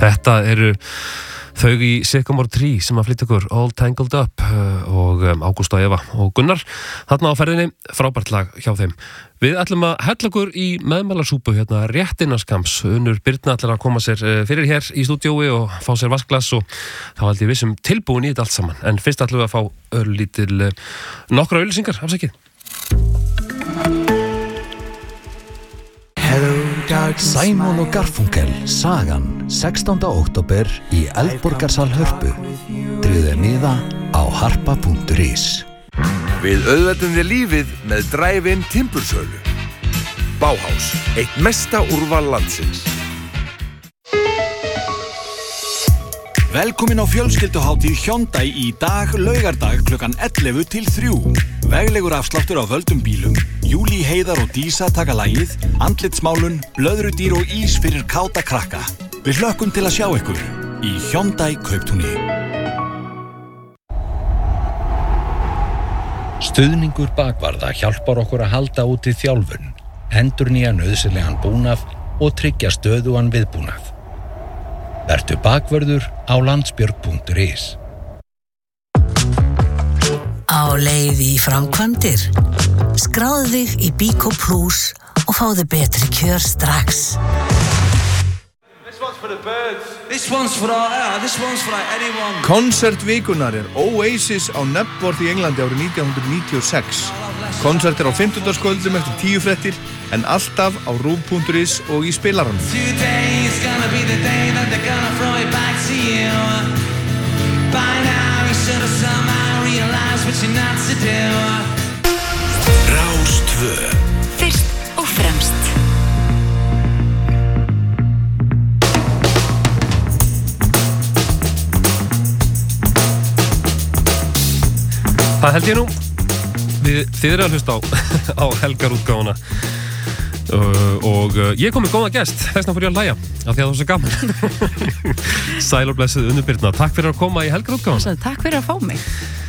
Þetta eru þau í Sycamore Tree sem að flytja ykkur All Tangled Up og Ágústa Eva og Gunnar þarna á ferðinni, frábært lag hjá þeim. Við ætlum að hella okkur í meðmælasúpu hérna rétt innan skamms. Unnur Birna ætlar að koma sér fyrir hér í stúdíói og fá sér vaskglas og þá held ég vissum tilbúin í þetta allt saman. En fyrst ætlum við að fá örlítil nokkra auglýsingar, afsakið. Simon og Garfunkel, Sagan, 16. október í Eldborgarsal Hörpu. Tryggðu miða á harpa.is. Við auðveldum þér lífið með drive-in timbursölu. Bauhaus, eitt mesta úrval landsins. Velkomin á fjölskylduhátíð Hyundai í dag, laugardag klukkan 11 til 3. Veglegur afsláttur á völdum bílum, Júlí, Heiðar og Dísa taka lagið, andlitsmálun, blöðrudýr og ís fyrir káta krakka. Við hlökkum til að sjá ykkur í Hyundai Kauptúni. Stuðningur bakvarða hjálpar okkur að halda úti þjálfun, endurnýja nauðsynlegan búnað og tryggja stöðugan viðbúnað. Vertu bakvörður á landsbjörg.is. Á leið í framkvæmdir. Skráðu þig í Bíkó Plus og fáðu betri kjör strax. This one's for the birds. This one's for anyone. Konsertvíkunar Oasis á Knebworth í Englandi árið 1996. Konsert á 50-dagskvöldum eftir 10 fréttir, en alltaf á rúv.is og í spilaranum. Today is gonna be the day that they're gonna throw it back to you. By now you should have somehow realized what you're not to do. Rás 2. Fyrst og fremst. Það held ég nú. Þið eru að hlusta á helgarútgáfuna og ég kom með góða gest, þessna fór ég að hlæja af því að það var svo gaman. Sæl og blessuð Unnur Birna, takk fyrir að koma í helgarútgáfuna. Takk fyrir að fá mig.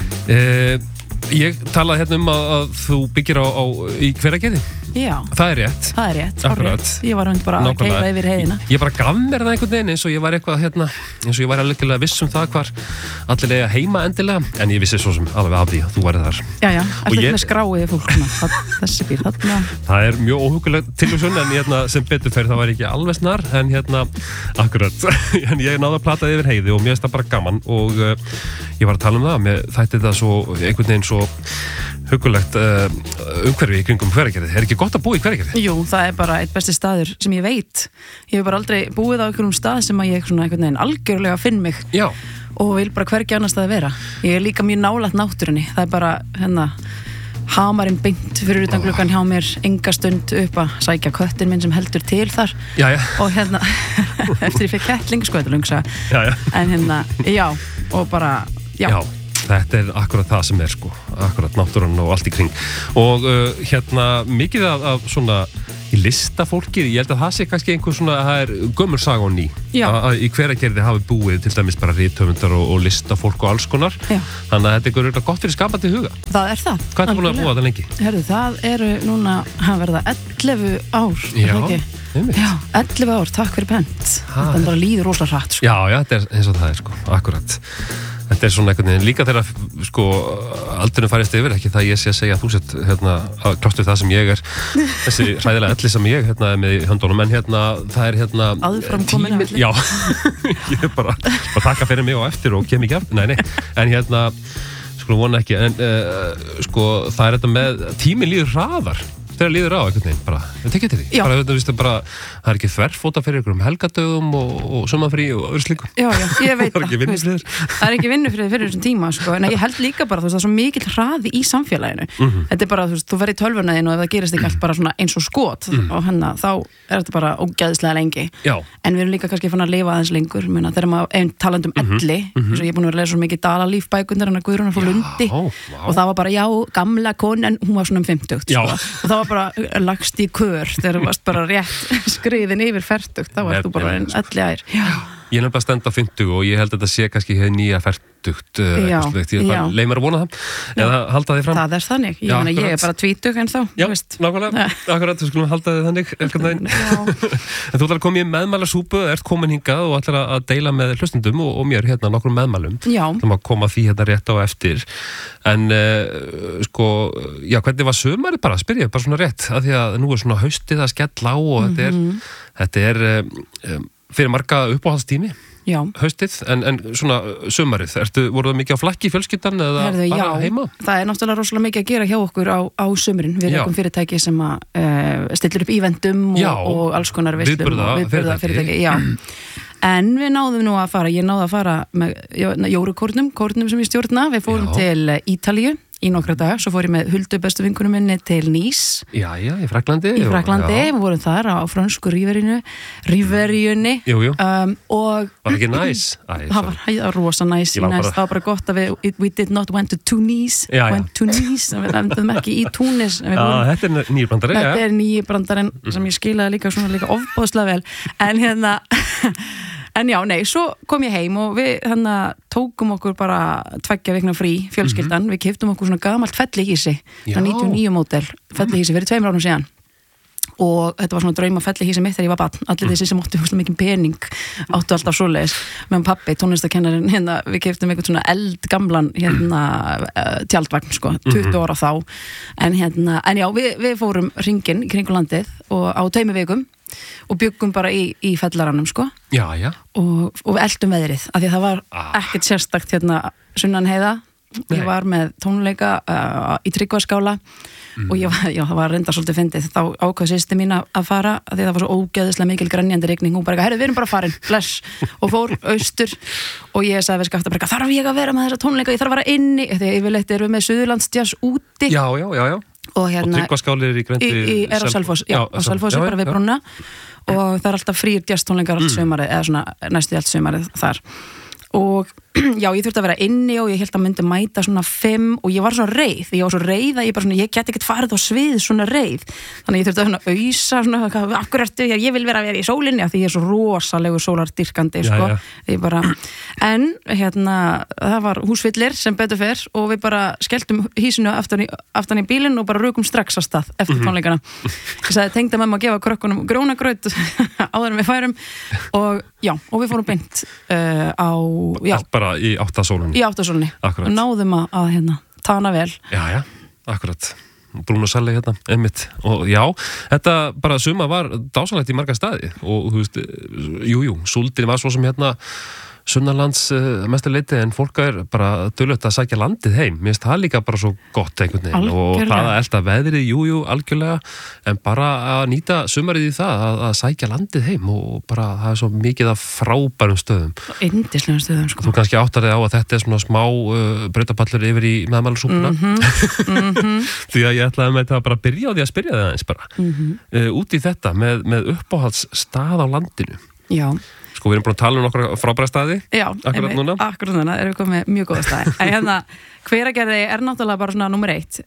Ég talaði hérna að þú byggir í Hveragerði. Já. Það er rétt. Akkurat. Ég var bara að keyra yfir heiðina. Ég bara gaf mér það einhvern veginn eins og ég var eitthvað eins og ég var alveg viss það hvar allir eiga heima endilega, en ég vissi svo sem alveg af því að þú væri þar. Já, eftir með skráið fólkuna, þessi bíl þarna. Það er mjög óhuguleg tilhugsun, en sem betur fer það var ekki alveg snar, en akkurat, en ég náði að plata yfir heiði og mér finnst það bara gaman og ég var að tala það, mér þætti það svo einhvern veginn svo hugulegt umhverfi í kringum Hveragerði. Er ekki gott að búa í Hveragerði? Jú, það er bara eitt besti staður sem ég veit. Ég hef bara aldrei búið á einhverjum stað sem að ég svona einhvern veginn algjörlega finn mig. Já. Og vil bara hvergi annars staði vera. Ég er líka mjög nálægt náttúrunni. Það er bara hamarinn beint fyrir utan gluggann hjá mér, enga stund upp að sækja köttin minn sem heldur til þar. Já. Og eftir ég fekk kettling, sko, þetta lungsa. Já. En já, og bara, já. Þetta er akkurat það sem er akkurat náttúran og allt í kring og mikið af svona í listafólki, ég held að það sé kannski einhver svona, það er gömul saga og ný að í Hveragerði hafi búið til dæmis bara rithöfundar og listafólk og alls konar. Já. Þannig að þetta er gott fyrir skapandi huga. Það er það. Hvað er búin að búa það lengi? Herðu, það eru núna að verða 11 ár. Já, 11 ár, takk fyrir pent. Þetta bara líður rosalega hratt. Já, þetta er eins og það er akkurat. Þetta er svona einhvern veginn líka þegar aldurinn færist yfir, ekki það ég sé að segja að þú sett að kláttu það sem ég er þessi hræðilega elli sem ég með í höndunum, en það er aðframkomin tíminn, já, ég er bara taka fyrir mig og eftir og kem ekki aftur, en skulum vona ekki, en það er þetta með tíminn líður hraðar þegar líður á einhvern veginn, bara, við tekja til því bara, það er ekki þverfóta fyrir einhverjum helgadögum og sumarfrí og öðru slíku. Já, ég veit það. Það er ekki vinnufriður fyrir þessum tíma, en ég held líka bara, það er svo mikill hraði í samfélaginu. Þetta er bara, þú verður í tölvuna þín og ef það gerist ekki allt bara svona eins og skot og þá er þetta bara ógeðslega lengi. Já. En við erum líka kannski fann að lifa aðeins lengur, þegar maður talandi elli, eins og ég er búin að vera að lesa svo mikið Dalalíf-bækurnar, Guðrúnar frá Lundi og það var bara, gamla konan, hún var svona 50, og það var bara lagst í kör þegar þú varst bara rétt skriðin yfir fertugt, þá varst þú bara elli ær. Ég er nefnilega stend á 50 og ég held að þetta sé kannski hefði nýja færtugt ég leið mér að vona það eða halda þið fram. Það er þannig, ég er bara 20 en þá. Já, nákvæmlega, akkurat, við skulum halda þið þannig en þú ætlar að koma í meðmælasúpu, ert komin hingað og ætlar að deila með hlustendum og mér hérna nokkrum meðmælum. Já. Það má koma því hérna rétt á eftir en hvernig var sumarið bara, spyr ég bara svona rétt af því að nú er svona haustið að skella á og þetta er fyrir marga uppáhaldstími haustið, en svona sumarið, voru það mikið á flakki fjölskyldan eða bara heima? Það er náttúrulega rosalega mikið að gera hjá okkur á sumrin, við erum fyrirtæki sem stillir upp ívendum og alls konar viðburðafyrirtæki en við náðum nú að fara, ég náði að fara með jórukórnum sem ég stjórna, við fórum til Ítalíu í nokkra daga, svo fór ég með Huldu bestu vinkunum minni til Nice í Fraklandi við vorum þar á frönsku Riveríunni og var ekki nice? Það var rosa nice það var bara gott að we did not went to Tunis went to Nice, við endum ekki í Tunis þetta er nýjir brandarinn sem ég skilaði líka ofbóðslega vel en já, nei, svo kom ég heim og við tókum okkur bara 2 vikna frí, fjölskyldan, við keyptum okkur svona gamalt fellihýsi, 99 módel fellihýsi fyrir 2 árum síðan og þetta var svona drauma fellihýsi mitt þegar ég var barn, allir þessi sem móttu mikið pening áttu alltaf svoleiðis, meðan pappi, tónlistakennarinn, við keyptum eitthvað svona eldgamlan tjaldvagn, 20 ára þá en já, við fórum hringinn í kringum landið og á 2 vikum og byggum bara í fellaranum og við eltum veðrið af því að það var ekkert sérstakt sunnan heiða, ég var með tónleika í Tryggvaskála og það var reynda svolítið fyndið þá ákvað systir mín að fara af því að það var svo ógeðislega mikil grenjandi rigning hún bara, við erum bara farin, bless og fór austur og ég sagði við Skafta bara, þarf ég að vera með þessa tónleika, ég þarf að vera inni því yfirleitt erum við með Suðurlandsjazz úti og Tryggvaskáli í Grenndi á Selfoss, á Selfossi bara við brúna og það er alltaf frýr jazztónleikar allt sumarið, eða svona næstu allt sumarið þar og já, ég þurfti að vera inni og ég held að myndi mæta svona 5 og ég var svona reið að ég geti ekkert farið á svið svona reið, þannig ég þurfti að ausa svona, akkur ertu, ég vil vera í sólinni af því ég er svo rosalegu sólardyrkandi en það var húsfyllir sem betur fer og við bara skelltum hísinu aftan í bílinn og bara rökum strax á stað eftir tónleikana ég sagði tengdamömmu að gefa krökkunum grónagraut áður en við færum og við fórum beint bara í áttasólunni og náðum að tana vel akkurat Bruno Salli einmitt og þetta bara suma var dásanlegt í marga staði og þú veist, súldin var svo sem sunnanlands mestar leiti en fólk er bara duglegt að sækja landið heim, mér finnst það líka bara svo gott einhvern veginn og það að elda veðrið, algjörlega, en bara að nýta sumarið í það að sækja landið heim og bara það er svo mikið af frábærum stöðum. Yndislegum stöðum Þú kannski áttar þig á að þetta er svona smá brautapallur yfir í meðmælasúpuna því að ég ætlaði með þetta bara að byrja á því að spyrja þig aðeins bara út í þetta með uppáhaldsstað á landinu. Já. Við erum búin að tala um nokkra frábæra staði akkurat núna erum við komið mjög góða staði en Hveragerði er náttúrulega bara svona nummer 1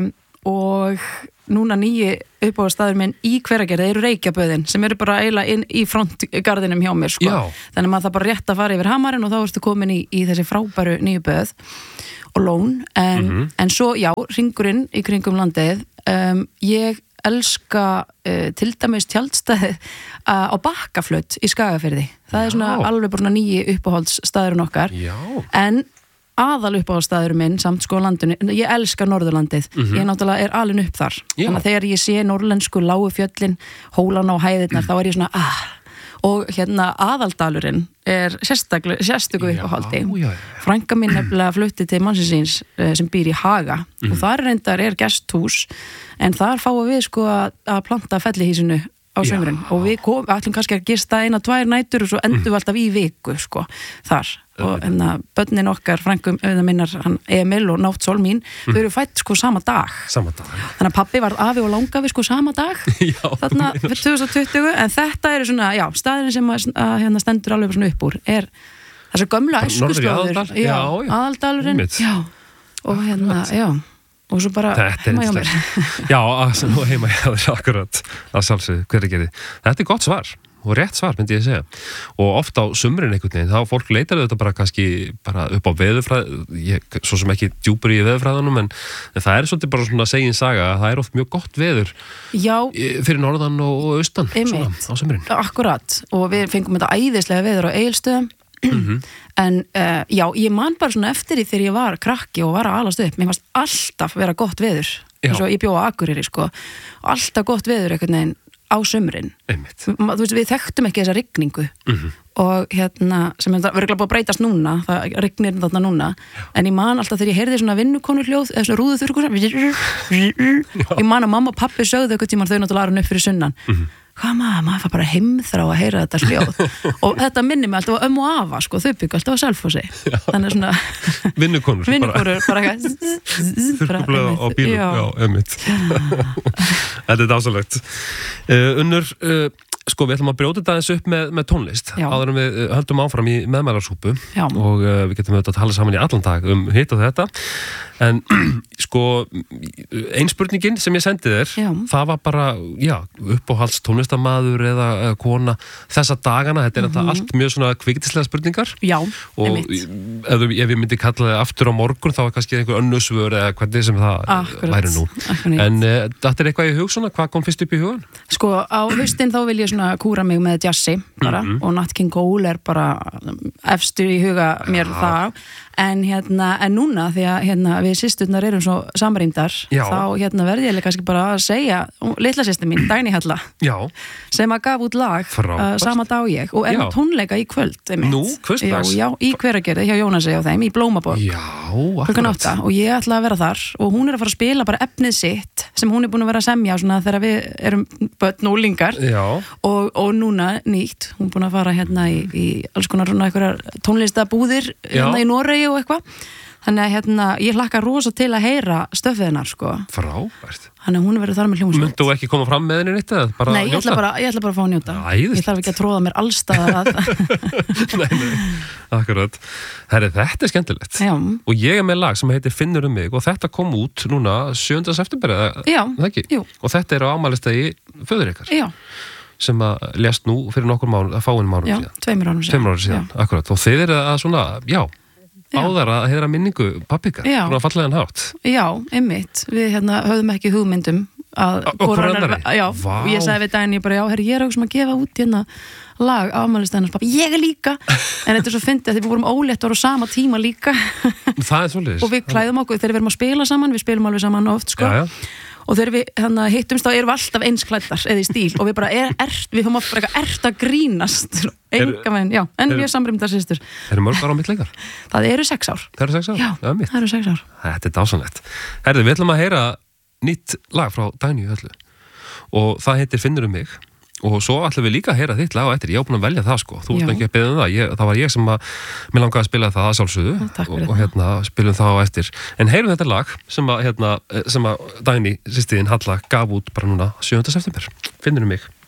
og núna nýji uppáhaldsstaður minn í Hveragerði eru Reykjaböðin sem eru bara eiginlega inn í frontgarðinum hjá mér þannig að maður það bara rétt að fara yfir hamarinn og þá ertu komin í þessi frábæru nýju böð og lón en svo hringurinn í kringum landið ég elska til dæmis tjaldstæði á Bakkaflöt í Skagafirði það er svona alveg bara nýji uppáhaldsstaðurinn okkar en aðal uppáhaldsstaðurinn minn samt landinu, ég elska Norðurlandið ég náttúrulega er alin upp þar þannig að þegar ég sé norrlensku lágu fjöllin hólan á hæðirnar þá er ég svona og aðaldalurinn er sérstöku uppáhaldi frænka mín nefnilega flutti til mannsins sem býr í Haga og þar reyndar er gesthús en þar fáum við að planta fellihísinu á sömurinn og við ætlum kannski að gista 1-2 nætur og svo endum við alltaf í viku þar og börnin okkar frænkum minnar Emil og Náttsól mín þau eru fætt sama dag þannig að pappi var afi og langafi sama dag þarna fyrir 2020 en þetta eru svona, staðurinn sem að stendur alveg svona upp úr er þessi gömla æskuslóður aðaldalurinn og og svo bara heima hjá mér og heima hjá þér akkurat að sjálfsögðu, Hveragerði þetta er gott svar og rétt svar myndi ég segja og oft á sumrin einhvern veginn þá fólk leitar þetta bara kannski bara upp á veðurfræð svo sem ekki djúpur í veðurfræðunum en það er svolítið bara svona segin saga að það er oft mjög gott veður fyrir norðan og austan svona, á sumrin. Akkurat og við fengum þetta æðislega veður á Egilsstöðum en já, ég man bara svona eftir því þegar ég var krakki og var að alast upp, mér fannst alltaf vera gott veður eins og ég bjó á Akureyri sko, alltaf gott veður einhvern veginn á sumrin. Þú veist, við þekktum ekki þessa rigningu og sem er verið búið að breytast núna það rignir þarna núna en ég man alltaf þegar ég heyrði svona vinnukonuhljóð eða svona rúðuþurrkur ég man að mamma og pappi sögðu einhvern tímann þau náttúrulega upp fyrir sunnan hvað maður fær bara heimþrá að heyra þetta hljóð og þetta minnir mig alltaf á og afa sko, þau byggu alltaf á Selfossi þannig svona vinnukonur bara þurrkublöð á bílum já, einmitt þetta er dásalegt Unnur, sko við ætlum að brjóta þetta eins upp með tónlist áður en við höldum áfram í meðmælarsúpu og við getum auðvitað að tala saman í allan dag hitt og þetta en sko ein spurningin sem ég sendi þér það var bara, uppáhalds tónlistarmaður eða kona þessa dagana, þetta er allt mjög svona kvikindislega spurningar og ef ég myndi kalla það aftur á morgun þá er kannski einhver önnur svör eða hvernig sem það væri nú en þetta er eitthvað í hug svona, hvað kom fyrst upp í hugan? Sko á haustin þá vil ég svona kúra mig með jazzi bara og Nat King Cole er bara efstur í huga mér það en núna því að við systurnar erum svo samrýndar þá verði ég kannski bara að segja litla systir mín, Dagný Halla sem að gaf út lag sama dag ég og er með tónleika í kvöld Nú, kvölddags? Já, í Hveragerði hjá Jónasi og þeim, í Blómaborg klukkan 8 og ég ætla að vera þar og hún er að fara að spila bara efnið sitt sem hún er búin að vera að semja svona þegar við erum börn og úlingar og núna nýtt, hún er búin að fara í alls konar svona einhverjar tónlistabúðir í Noregi og eitthvað þannig að ég hlakka rosa til að heyra stöffiðnar sko. Frábært. Þannig að hún verður þar með hljómsveit. Myndu þú ekki koma fram með henni nýtt eða bara Nei, ég ætla bara að fá að njóta. Ég þarf ekki að tróða mér allstaðar Nei, akkurat. Þetta er skemmtilegt. Já. Og ég er með lag sem heitir Finnur mig og þetta kom út núna 7. september eða það ekki? Jú. Og þetta er á afmælistegi föður ykkar. Já. Sem að lést nú fyrir nokkur fáinum árum síðan. 2 árum síðan. Akkurat. Og þið eru að svona, áðar að heiðra minningu pappika, svona fallegan hátt. Já, einmitt. Við höfðum ekki hugmyndum að ég sagði við Dagný bara, ég er auðvitað að gefa út lag afmælistæðinars pappi, ég er líka en þetta er svo fyndið að við vorum óléttar á sama tíma líka það er svolítið og við klæðum okkur, þegar við erum að spila saman við spilum alveg saman oft sko og þegar við hittumst þá erum við alltaf einsklæddar eða í stíl og við bara við fórum oft bara að grínast enga veginn, en við samrýmdar systur. Eru mörg ára á milli ykkar? Það eru 6 ár. Það eru 6 ár? Já, það eru 6 ár. Þetta er dásanlegt. Herðu, við ætlum að heyra nýtt lag frá Dagný Höllu og það heitir Finnur mig og svo ætlum við líka að heyra þitt lag á eftir, ég á búin að velja það sko, þú ert ekki að beða það, það var ég sem mér langaði að spila það að sjálfsögðu og spilum það á eftir, en heyrum þetta lag sem að Dagný, sýstiðin Halla, gaf út bara núna 7. september, Finnur mig.